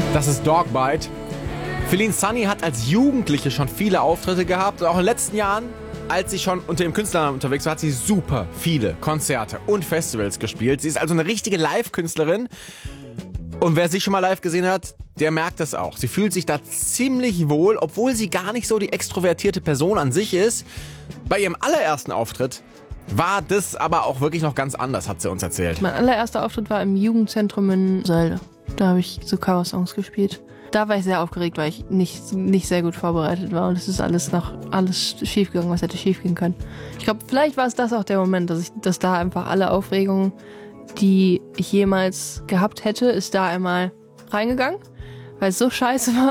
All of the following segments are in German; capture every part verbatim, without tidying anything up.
Das ist Dogbite. Feline Sunny hat als Jugendliche schon viele Auftritte gehabt. Und auch in den letzten Jahren, als sie schon unter dem Künstlernamen unterwegs war, hat sie super viele Konzerte und Festivals gespielt. Sie ist also eine richtige Live-Künstlerin. Und wer sie schon mal live gesehen hat, der merkt das auch. Sie fühlt sich da ziemlich wohl, obwohl sie gar nicht so die extrovertierte Person an sich ist. Bei ihrem allerersten Auftritt war das aber auch wirklich noch ganz anders, hat sie uns erzählt. Mein allererster Auftritt war im Jugendzentrum in Sölde. Da habe ich so Cover-Songs gespielt. Da war ich sehr aufgeregt, weil ich nicht, nicht sehr gut vorbereitet war. Und es ist alles noch alles schief gegangen, was hätte schief gehen können. Ich glaube, vielleicht war es das auch der Moment, dass ich, dass da einfach alle Aufregungen, die ich jemals gehabt hätte, ist da einmal reingegangen, weil es so scheiße war.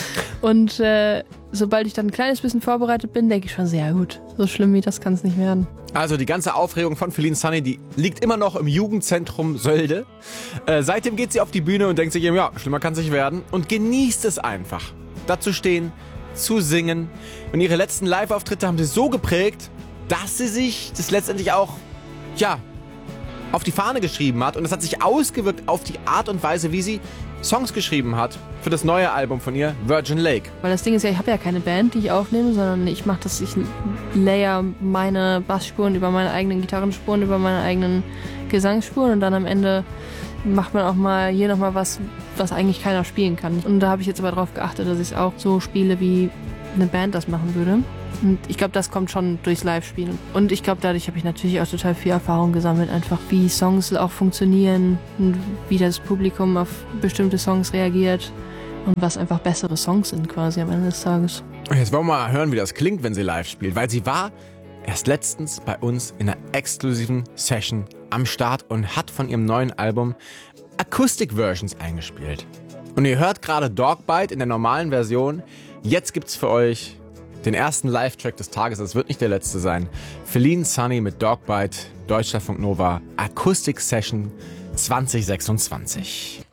Und äh, sobald ich dann ein kleines bisschen vorbereitet bin, denke ich schon sehr gut. So schlimm wie das kann es nicht werden. Also die ganze Aufregung von Feline Sunny, die liegt immer noch im Jugendzentrum Sölde. Äh, seitdem geht sie auf die Bühne und denkt sich eben, ja, schlimmer kann es nicht werden. Und genießt es einfach, da zu stehen, zu singen. Und ihre letzten Live-Auftritte haben sie so geprägt, dass sie sich das letztendlich auch, ja, auf die Fahne geschrieben hat. Und das hat sich ausgewirkt auf die Art und Weise, wie sie Songs geschrieben hat für das neue Album von ihr, Virgin Lake. Weil das Ding ist ja, ich habe ja keine Band, die ich aufnehme, sondern ich mache das, ich layer meine Bassspuren über meine eigenen Gitarrenspuren, über meine eigenen Gesangsspuren und dann am Ende macht man auch mal hier nochmal was, was eigentlich keiner spielen kann. Und da habe ich jetzt aber darauf geachtet, dass ich es auch so spiele, wie eine Band das machen würde. Und ich glaube, das kommt schon durchs Live-Spielen. Und ich glaube, dadurch habe ich natürlich auch total viel Erfahrung gesammelt, einfach wie Songs auch funktionieren und wie das Publikum auf bestimmte Songs reagiert und was einfach bessere Songs sind quasi am Ende des Tages. Jetzt wollen wir mal hören, wie das klingt, wenn sie live spielt, weil sie war erst letztens bei uns in einer exklusiven Session am Start und hat von ihrem neuen Album Acoustic-Versions eingespielt. Und ihr hört gerade Dogbite in der normalen Version. Jetzt gibt's für euch den ersten Live-Track des Tages, das wird nicht der letzte sein. Feline Sunny mit Dogbite, Deutschlandfunk Nova, Akustik Session zwanzig sechsundzwanzig.